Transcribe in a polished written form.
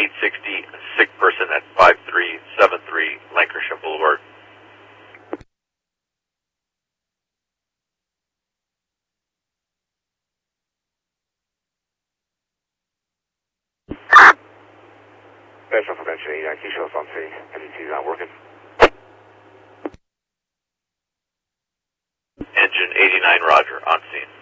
860, sick person at 5373 Lancashire Boulevard. Special prevention 89 Key shows on scene. MDT is not working. Engine 89, roger, on scene.